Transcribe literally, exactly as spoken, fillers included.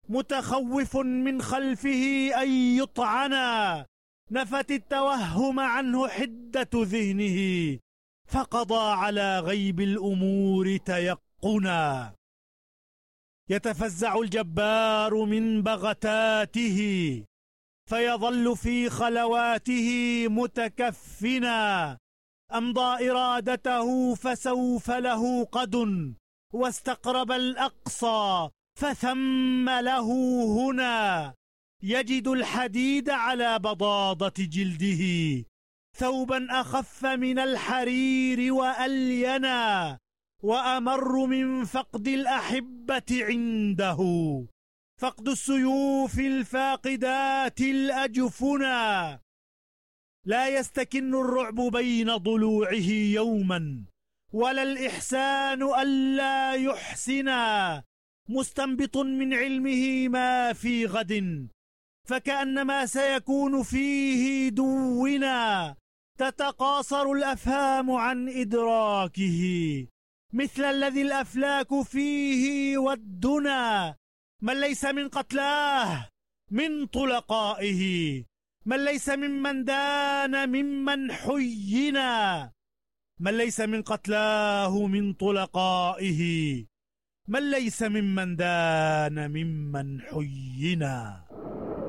متخوف من خلفه أن يطعنا، نفت التوهم عنه حدة ذهنه، فقضى على غيب الأمور تيقنا. يتفزع الجبار من بغتاته، فيظل في خلواته متكفنا. أمضى إرادته فسوف له قد، واستقرب الأقصى فثم له هنا. يجد الحديد على بضاضة جلده، ثوبا أخف من الحرير وألينا، وأمر من فقد الأحبة عنده، فقد السيوف الفاقدات الأجفنا. لا يستكن الرعب بين ضلوعه يوما، ولا الإحسان ألا يحسنا، مستنبط من علمه ما في غد، فكأنما سيكون فيه دونا. تتقاصر الأفهام عن إدراكه، مثل الذي الأفلاك فيه والدنا. من ليس من قتلاه من طلقائه، من ليس ممن دان ممن حينا. من ليس من قتلاه من طلقائه، من ليس ممن دان ممن حينا.